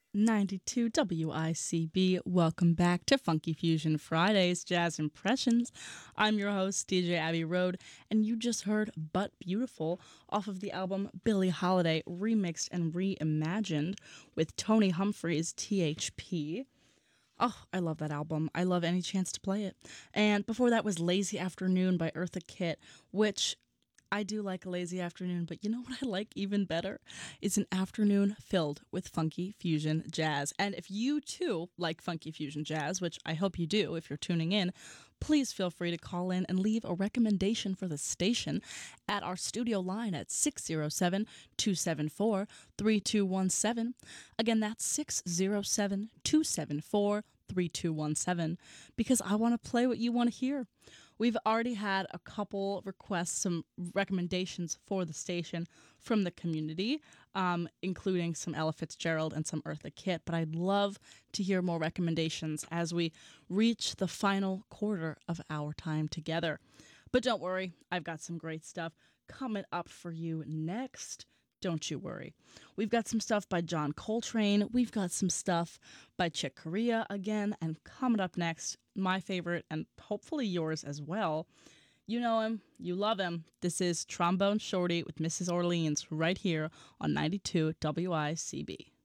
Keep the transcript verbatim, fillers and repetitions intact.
ninety-two W I C B. Welcome back to Funky Fusion Fridays Jazz Impressions. I'm your host, D J Abby Road, and you just heard But Beautiful off of the album Billie Holiday Remixed and Reimagined with Tony Humphries T H P. Oh, I love that album. I love any chance to play it. And before that was Lazy Afternoon by Eartha Kitt, which I do like a lazy afternoon, but you know what I like even better? It's an afternoon filled with funky fusion jazz. And if you too like funky fusion jazz, which I hope you do if you're tuning in, please feel free to call in and leave a recommendation for the station at our studio line at six zero seven, two seven four, three two one seven. Again, that's six zero seven, two seven four, three two one seven because I want to play what you want to hear. We've already had a couple requests, some recommendations for the station from the community, um, including some Ella Fitzgerald and some Eartha Kitt. But I'd love to hear more recommendations as we reach the final quarter of our time together. But don't worry, I've got some great stuff coming up for you next. Don't you worry. We've got some stuff by John Coltrane. We've got some stuff by Chick Corea again. And coming up next, my favorite and hopefully yours as well. You know him. You love him. This is Trombone Shorty with Missus Orleans right here on ninety-two W I C B.